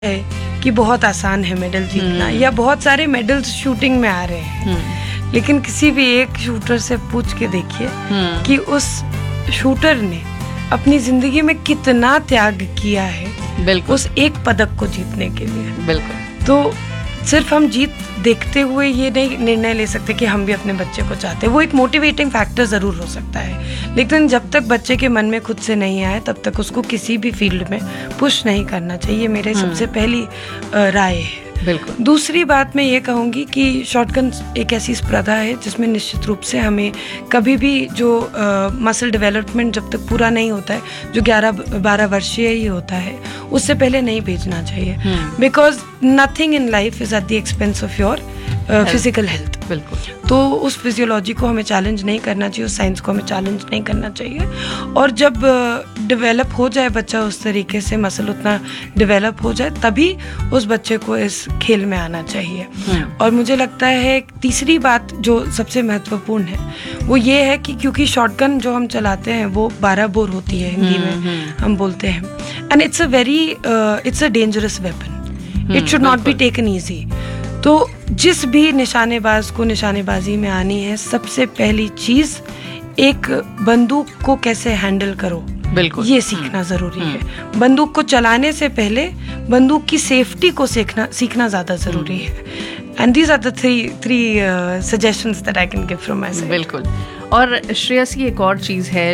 है कि बहुत आसान है मेडल जीतना या बहुत सारे मेडल्स शूटिंग में आ रहे हैं, लेकिन किसी भी एक शूटर से पूछ के देखिए कि उस शूटर ने अपनी जिंदगी में कितना त्याग किया है बिल्कुल उस एक पदक को जीतने के लिए। बिल्कुल। तो सिर्फ हम जीत देखते हुए ये नहीं निर्णय ले सकते कि हम भी अपने बच्चे को चाहते हैं। वो एक मोटिवेटिंग फैक्टर ज़रूर हो सकता है, लेकिन जब तक बच्चे के मन में खुद से नहीं आए तब तक उसको किसी भी फील्ड में पुश नहीं करना चाहिए, मेरे सबसे पहली राय है। बिल्कुल। दूसरी बात मैं ये कहूँगी कि शॉटगन एक ऐसी स्पर्धा है जिसमें निश्चित रूप से हमें कभी भी जो मसल डेवलपमेंट जब तक पूरा नहीं होता है, जो 11-12 वर्षीय ही होता है, उससे पहले नहीं भेजना चाहिए, because nothing in life is at the expense of your physical health. बिल्कुल। तो उस फिजियोलॉजी को हमें चैलेंज नहीं करना चाहिए, उस साइंस को हमें चैलेंज नहीं करना चाहिए। और जब डेवलप हो जाए बच्चा उस तरीके से, मसल उतना डेवलप हो जाए, तभी उस बच्चे को इस खेल में आना चाहिए। और मुझे लगता है तीसरी बात जो सबसे महत्वपूर्ण है वो ये है कि क्योंकि शॉटगन जो हम चलाते हैं वो 12 बोर होती है, हिंदी में हम बोलते हैं, and it's a dangerous weapon, it should not be taken easy. तो जिस भी निशानेबाज को निशानेबाजी में आनी है, सबसे पहली चीज एक बंदूक को कैसे हैंडल करो, बिल्कुल, ये सीखना जरूरी है। बंदूक को चलाने से पहले बंदूक की सेफ्टी को सीखना ज्यादा जरूरी है। And these are the three suggestions that I can give from my side. बिल्कुल। और श्रेयस की एक और चीज है,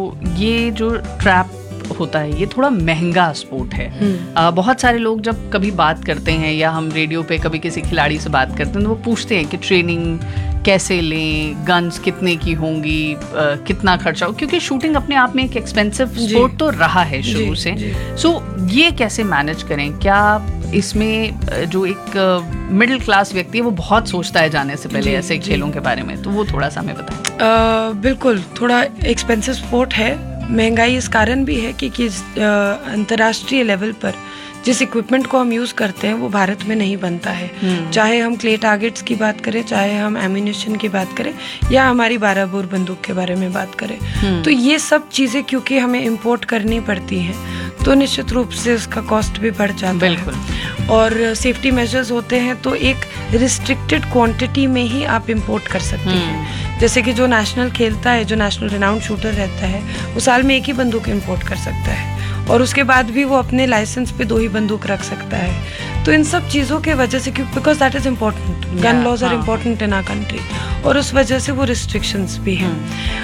जो ट्रैप होता है, ये थोड़ा महंगा स्पोर्ट है। बहुत सारे लोग जब कभी बात करते हैं या हम रेडियो पे कभी किसी खिलाड़ी से बात करते हैं तो वो पूछते हैं कि ट्रेनिंग कैसे लें, गन्स कितने की होंगी, कितना खर्चा हो, क्योंकि शूटिंग अपने आप में एक एक्सपेंसिव स्पोर्ट तो रहा है शुरू से। सो ये कैसे मैनेज करें? क्या इसमें जो एक मिडिल क्लास व्यक्ति है वो बहुत सोचता है जाने से पहले ऐसे खेलों के बारे में, तो वो थोड़ा सा हमें बताएं। बिल्कुल, थोड़ा एक्सपेंसिव स्पोर्ट है। महंगाई इस कारण भी है कि अंतर्राष्ट्रीय लेवल पर जिस इक्विपमेंट को हम यूज़ करते हैं वो भारत में नहीं बनता है। चाहे हम क्ले टारगेट्स की बात करें, चाहे हम एम्यूनिशन की बात करें, या हमारी 12 बोर बंदूक के बारे में बात करें, तो ये सब चीज़ें क्योंकि हमें इंपोर्ट करनी पड़ती हैं तो निश्चित रूप से उसका कॉस्ट भी बढ़ जाता है। और सेफ्टी मेजर्स होते हैं तो एक रिस्ट्रिक्टेड क्वांटिटी में ही आप इंपोर्ट कर सकते हैं। जैसे कि जो नेशनल खेलता है, जो नेशनल रिनाउंड शूटर रहता है, वो साल में एक ही बंदूक इंपोर्ट कर सकता है और उसके बाद भी वो अपने लाइसेंस पे 2 ही बंदूक रख सकता है। तो इन सब चीज़ों के वजह से, because that is important, gun laws are important in our country, और उस वजह से वो रिस्ट्रिक्शंस भी हैं।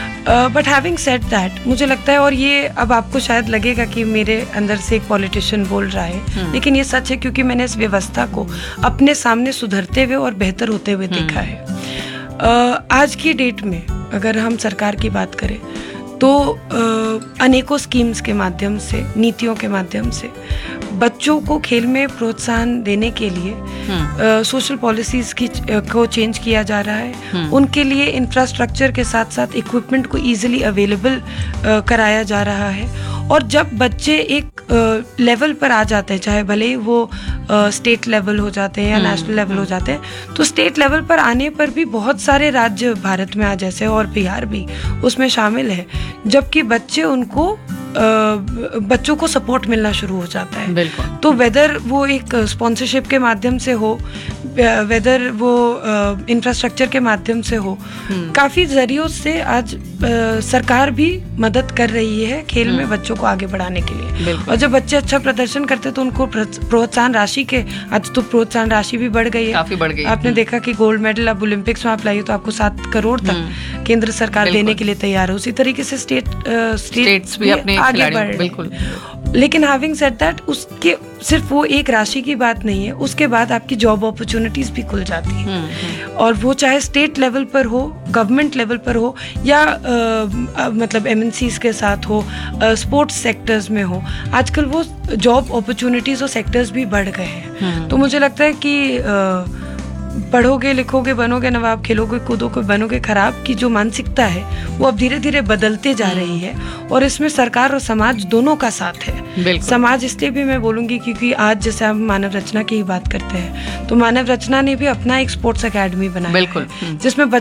बट हैविंग सेड दैट, मुझे लगता है, और ये अब आपको शायद लगेगा कि मेरे अंदर से एक पॉलिटिशियन बोल रहा है, लेकिन ये सच है क्योंकि मैंने इस व्यवस्था को अपने सामने सुधरते हुए और बेहतर होते हुए देखा है। आज की डेट में अगर हम सरकार की बात करें तो अनेकों स्कीम्स के माध्यम से, नीतियों के माध्यम से बच्चों को खेल में प्रोत्साहन देने के लिए सोशल पॉलिसीज को चेंज किया जा रहा है। उनके लिए इंफ्रास्ट्रक्चर के साथ साथ इक्विपमेंट को इजीली अवेलेबल कराया जा रहा है। और जब बच्चे एक लेवल पर आ जाते हैं, चाहे भले ही वो स्टेट लेवल हो जाते हैं या नेशनल लेवल हो जाते हैं, तो स्टेट लेवल पर आने पर भी बहुत सारे राज्य भारत में आज जैसे, और बिहार भी उसमें शामिल है, जबकि बच्चों को सपोर्ट मिलना शुरू हो जाता है। तो वेदर वो एक स्पॉन्सरशिप के माध्यम से हो, वेदर वो इंफ्रास्ट्रक्चर के माध्यम से हो, काफ़ी जरियों से आज सरकार भी मदद कर रही है खेल में बच्चों को आगे बढ़ाने के लिए। और जब बच्चे अच्छा प्रदर्शन करते तो उनको प्रोत्साहन राशि के, आज तो प्रोत्साहन राशि भी बढ़ गई है, काफी बढ़ गई। आपने देखा कि गोल्ड मेडल अब ओलंपिक्स में आप लाइए तो आपको 7 करोड़ तक केंद्र सरकार देने के लिए तैयार है। उसी तरीके से स्टेट्स भी अपने आगे बढ़ रहे हैं। लेकिन हैविंग सेड दैट, उसके सिर्फ वो एक राशि की बात नहीं है, उसके बाद आपकी जॉब अपॉर्चुनिटीज भी खुल जाती हैं। और वो चाहे स्टेट लेवल पर हो, गवर्नमेंट लेवल पर हो, या मतलब MNCs के साथ हो, स्पोर्ट्स सेक्टर्स में हो, आजकल वो जॉब अपॉर्चुनिटीज और सेक्टर्स भी बढ़ गए हैं। तो मुझे लगता है कि पढ़ोगे, लिखोगे, बनोगे नवाब, खेलोगे, कूदोगे, बनोगे खराब की जो मानसिकता है वो अब धीरे धीरे बदलते जा रही है। और इसमें सरकार और समाज दोनों का साथ है। समाज इसलिए भी मैं बोलूँगी क्योंकि आज जैसे हम मानव रचना की ही बात करते हैं, तो मानव रचना ने भी अपना एक स्पोर्ट्स अकेडमी बनाया है, जिसमें